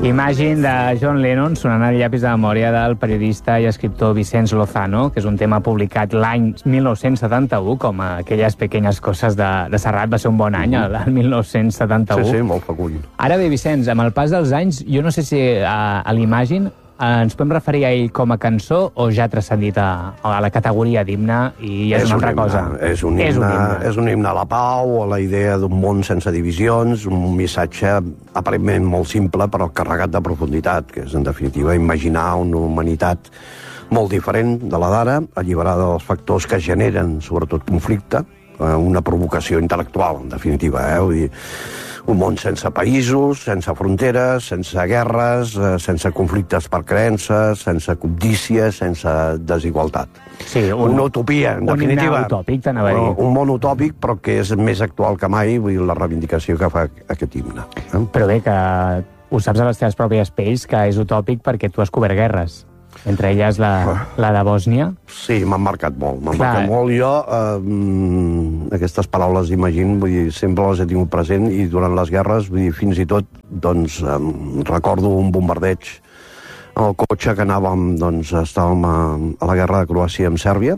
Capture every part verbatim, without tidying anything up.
Imagine de John Lennon sonant al llapis de memòria del periodista i escriptor Vicenç Lozano, que és un tema publicat l'any mil nou-cents setanta-u, com aquelles pequeñas coses de, de Serrat. Va ser un bon any, el, el mil nou-cents setanta-u. Sí, sí, molt fecund. Ara bé, Vicenç, amb el pas dels anys, jo no sé si a, a l'Imagine ens podem referir a ell com a cançó o ja ha transcendit a, a la categoria d'himne i és, és una altra himne, cosa? És un, himne, és, un himne. és un himne a la pau, a la idea d'un món sense divisions, un missatge aparentment molt simple però carregat de profunditat, que és en definitiva imaginar una humanitat molt diferent de la d'ara, alliberada dels factors que generen sobretot conflicte, una provocació intel·lectual, en definitiva, eh? Vull dir, un món sense països, sense fronteres, sense guerres, eh, sense conflictes per creences, sense cobdícies, sense desigualtat. Sí, un, una utopia, en un definitiva. Un utòpic, t'anava a dir. Un món utòpic, però que és més actual que mai, vull dir, la reivindicació que fa aquest himne. Eh? Però bé, que ho saps a les teves pròpies pells, que és utòpic perquè tu has cobert guerres. Entre elles la, la de Bòsnia. Sí, m'han marcat molt. M'han marcat molt. Jo, eh, aquestes paraules, imagino, vull dir, sempre les he tingut present i durant les guerres, vull dir, fins i tot, doncs, eh, recordo un bombardeig en el cotxe que anàvem, doncs, estàvem a, a la guerra de Croàcia amb Sèrbia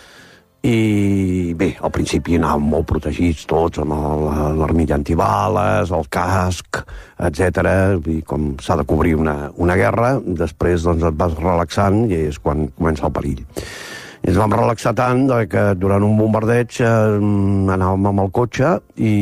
i, bé, al principi anàvem molt protegits tots, amb l'armilla antibales, el casc, etcètera, com s'ha de cobrir una, una guerra. Després, doncs, et vas relaxant i és quan comença el perill. I ens vam relaxar tant que durant un bombardeig eh, anàvem amb el cotxe i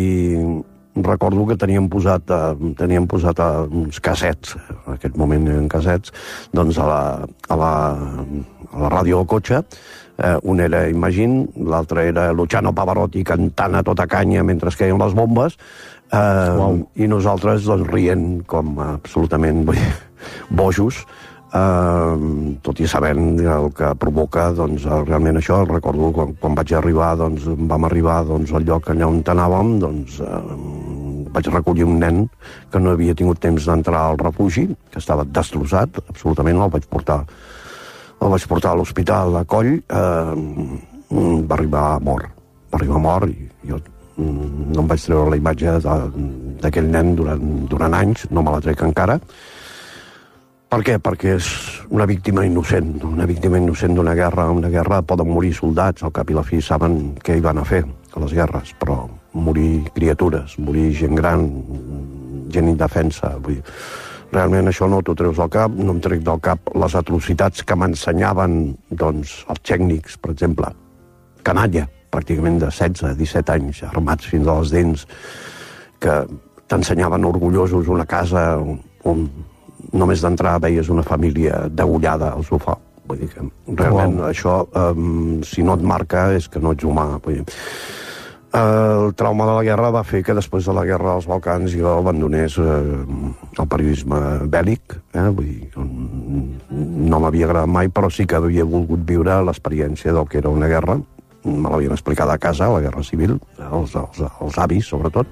recordo que teníem posat, eh, teníem posat eh, uns cassets, en aquest moment eren cassets, doncs a la, a la, a la ràdio del cotxe. Eh, un era Imagine, l'altre era Luciano Pavarotti cantant a tota canya mentre es caien les bombes, eh, wow. I nosaltres doncs, rient com absolutament vull dir, bojos, eh, tot i sabent el que provoca doncs, realment això. Recordo quan, quan vaig arribar, doncs, vam arribar doncs, al lloc allà on anàvem, doncs, eh, vaig recollir un nen que no havia tingut temps d'entrar al refugi, que estava destrossat, absolutament, el vaig portar el vaig portar a l'hospital de Coll, eh, va arribar mort, va arribar mort i jo no em vaig treure la imatge d'aquell nen durant, durant anys, no me la trec encara. Per què? Perquè és una víctima innocent, una víctima innocent d'una guerra. Una guerra poden morir soldats, al cap i la fi saben què hi van a fer a les guerres, però morir criatures, morir gent gran, gent indefensa, vull dir, realment això no t'ho treus del cap. No em trec del cap les atrocitats que m'ensenyaven doncs, els tècnics, per exemple, canalla, pràcticament de setze a disset anys, armats fins a les dents, que t'ensenyaven orgullosos una casa on només d'entrar veies una família degollada al sofà. Vull dir que realment wow. Això, um, si no et marca, és que no ets humà. Vull dir, el trauma de la guerra va fer que després de la guerra dels Balcans jo abandonés eh, el periodisme bèl·lic, eh? Vull dir, no m'havia agradat mai, però sí que havia volgut viure l'experiència del que era una guerra. Me l'havien explicat a casa, la guerra civil, els, els, els avis, sobretot.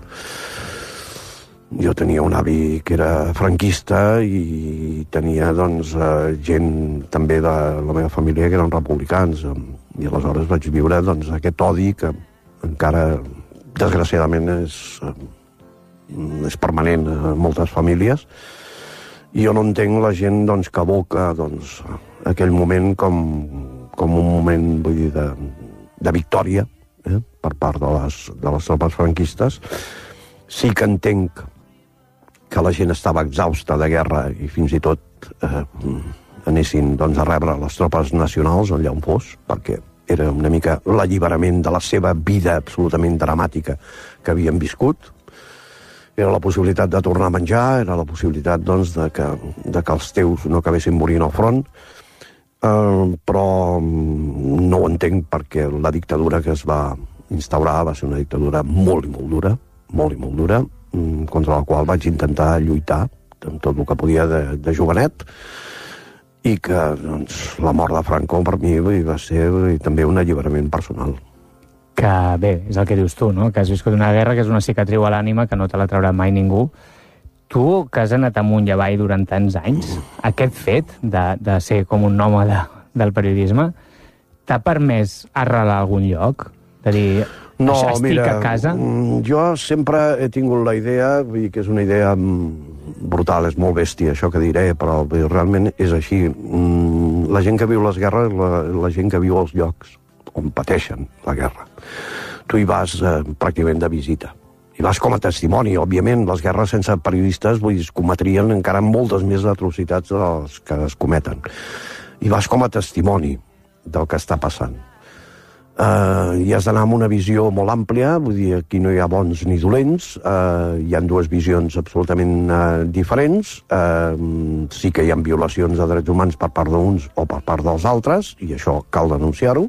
Jo tenia un avi que era franquista i tenia, doncs, eh, gent també de la meva família que eren republicans. I aleshores vaig viure, doncs, aquest odi que encara, desgraciadament, és, és permanent a moltes famílies. I jo no entenc la gent doncs, que evoca doncs, aquell moment com, com un moment, vull dir, de, de victòria eh, per part de les, de les tropes franquistes. Sí que entenc que la gent estava exhausta de guerra i fins i tot eh, anessin doncs, a rebre les tropes nacionals allà on fos, perquè era una mica l'alliberament de la seva vida absolutament dramàtica que havien viscut. Era la possibilitat de tornar a menjar, era la possibilitat doncs, de, que, de que els teus no acabessin morint al front, eh, però no ho entenc perquè la dictadura que es va instaurar va ser una dictadura molt i molt dura, molt i molt dura, contra la qual vaig intentar lluitar amb tot el que podia de, de jovenet, i que doncs, la mort de Franco per mi va ser també un alliberament personal. Que bé, és el que dius tu, no? Que has viscut una guerra que és una cicatriu a l'ànima que no te la traurà mai ningú. Tu, que has anat amunt i avall durant tants anys, aquest fet de, de ser com un home de, del periodisme t'ha permès arrelar a algun lloc? De dir, no, estic mira, a casa? Jo sempre he tingut la idea, vull dir que és una idea brutal, és molt bèstia això que diré, però realment és així. Mm, la gent que viu les guerres, la, la gent que viu als llocs on pateixen la guerra. Tu hi vas eh, pràcticament de visita. I vas com a testimoni, òbviament. Les guerres sense periodistes, vull dir, es cometrien encara moltes més atrocitats de les que es cometen. I vas com a testimoni del que està passant. Uh, i has d'anar amb una visió molt àmplia, vull dir, aquí no hi ha bons ni dolents, uh, hi ha dues visions absolutament uh, diferents, uh, sí que hi ha violacions de drets humans per part d'uns o per part dels altres, i això cal denunciar-ho,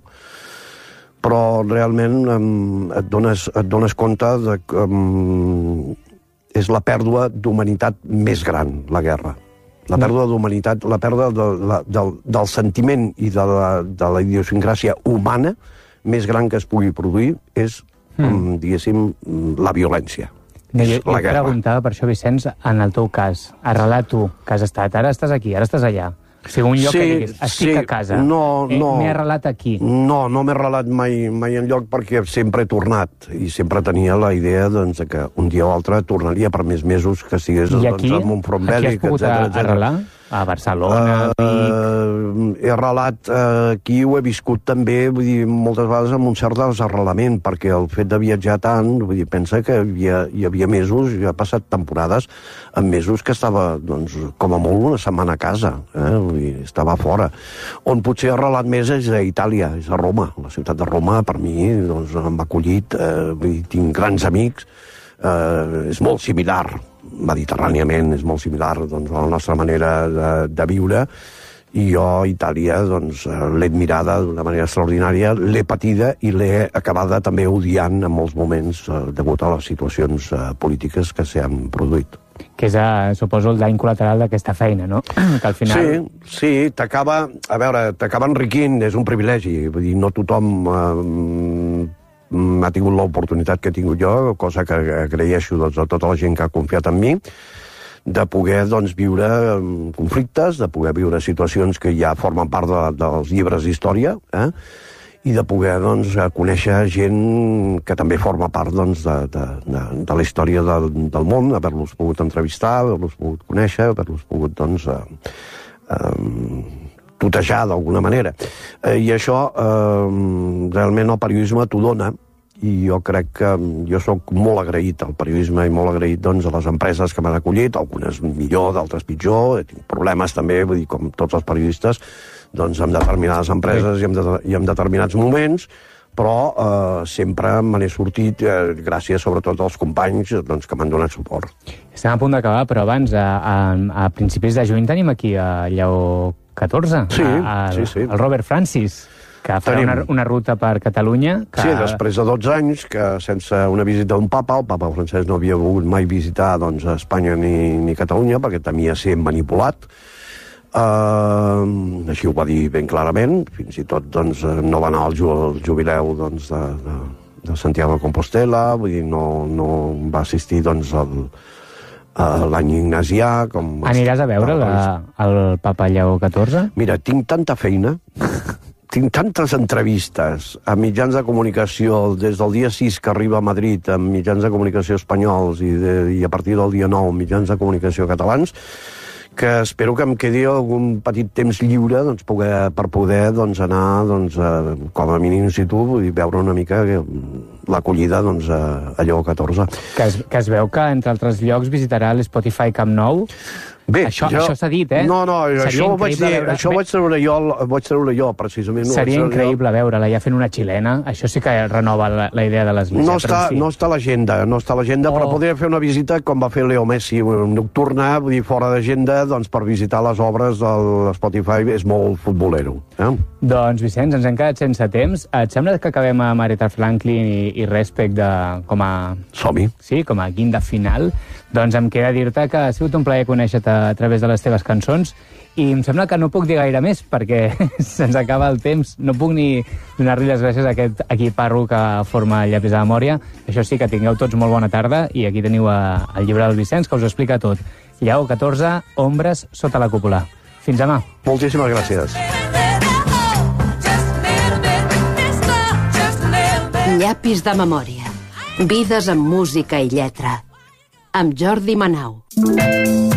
però realment um, et, dones, et dones compte de que um, és la pèrdua d'humanitat més gran, la guerra. La pèrdua d'humanitat, la pèrdua de, la, del, del sentiment i de la, de la idiosincràsia humana més gran que es pugui produir és, mm. diguéssim, la violència. No, jo, jo et preguntava per això, Vicenç, en el teu cas, arrelar tu, que has estat, ara estàs aquí, ara estàs allà. O sigui, un lloc sí, que diguis, estic sí, a casa, no, no, m'he arrelat aquí. No, no m'he arrelat mai, mai enlloc perquè sempre he tornat i sempre tenia la idea doncs, que un dia o altre tornaria per més mesos que estigués doncs, en un front bèl·lic, etcètera. Aquí has pogut arrelar? A Barcelona, uh, Vic... He arrelat uh, aquí, ho he viscut també, vull dir, moltes vegades amb un cert desarrelament, perquè el fet de viatjar tant, vull dir, pensa que hi havia, hi havia mesos, jo he passat temporades en mesos que estava, doncs, com a molt una setmana a casa, eh? Vull dir, estava fora. On potser he arrelat més és a Itàlia, és a Roma. La ciutat de Roma, per mi, doncs, em va acollit, eh, vull dir, tinc grans amics, eh, és molt similar, mediterràniament, és molt similar doncs, a la nostra manera de, de viure, i jo a Itàlia doncs, l'he admirada d'una manera extraordinària, l'he patida i l'he acabada també odiant en molts moments eh, degut a les situacions eh, polítiques que s'han produït. Que és, eh, suposo, el dany col·lateral d'aquesta feina, no? Que al final... Sí, sí, t'acaba, a veure, t'acaba enriquint, és un privilegi, vull dir, no tothom... Eh, ha tingut l'oportunitat que he tingut jo, cosa que agraeixo doncs, a tota la gent que ha confiat en mi, de poder doncs, viure conflictes, de poder viure situacions que ja formen part de, dels llibres d'història, eh? I de poder doncs, conèixer gent que també forma part doncs, de, de, de, de la història del, del món, haver-los pogut entrevistar, haver-los pogut conèixer, haver-los pogut doncs, eh, eh, tutejar d'alguna manera. Eh, I això eh, realment el periodisme t'ho dona, i jo crec que jo sóc molt agraït al periodisme i molt agraït doncs, a les empreses que m'han acollit, algunes millor, d'altres pitjor, tinc problemes també, vull dir, com tots els periodistes, doncs, amb determinades empreses i amb, de, i amb determinats moments, però eh, sempre me n'he sortit eh, gràcies sobretot als companys doncs, que m'han donat suport. Estem a punt d'acabar, però abans, a, a, a principis de juny tenim aquí a Lleó catorze, sí, a, a, sí, sí. el Robert Francis, que farà una, una ruta per Catalunya. Que... Sí, després de dotze anys, que sense una visita d'un papa, el papa francès no havia volgut mai visitar doncs, Espanya ni, ni Catalunya, perquè temia ser manipulat. Uh, així ho va dir ben clarament, fins i tot doncs, no va anar al, ju al jubileu doncs, de, de, de Santiago de Compostela, vull dir, no, no va assistir doncs, al, a l'any ignasià. Com Aniràs a veure la, el papa Lleó catorze? Mira, tinc tanta feina... Tinc tantes entrevistes a mitjans de comunicació des del dia sis que arriba a Madrid amb mitjans de comunicació espanyols i, de, i a partir del dia nou mitjans de comunicació catalans que espero que em quedi algun petit temps lliure doncs, poder, per poder doncs, anar doncs, a, com a mínim si tu vull dir, veure una mica l'acollida doncs, a, a Lleó catorze. Que es, que es veu que, entre altres llocs, visitarà l'Spotify Camp Nou. Bé, això, jo... això s'ha dit, eh? No, no, Seria això ho vaig dir, veure... això ho vaig treure jo, vaig treure jo, precisament. Seria no, increïble jo... veure-la ja fent una xilena. Això sí que renova la, la idea de l'església. No està, sí. no està a l'agenda, no està a l'agenda, oh. però podria fer una visita com va fer Leo Messi, nocturna, vull dir, fora d'agenda, doncs per visitar les obres de l'Spotify és molt futbolero. Eh? Doncs, Vicenç, ens hem quedat sense temps. Et sembla que acabem amb Aretha Franklin i, i Respect de, com a... Som-hi. Sí, com a guinda final. Doncs em queda dir-te que ha sigut un plaer conèixer-te a través de les teves cançons i em sembla que no puc dir gaire més perquè se'ns acaba el temps. No puc ni donar-li les gràcies a aquest equiparro que forma el Llapis de Memòria. Això sí, que tingueu tots molt bona tarda i aquí teniu a, el llibre del Vicenç que us ho explica tot. Lleó catorze, Ombres sota la cúpula. Fins demà. Moltíssimes gràcies. Llapis de Memòria. Vides amb música i lletra. Amb Jordi Manau.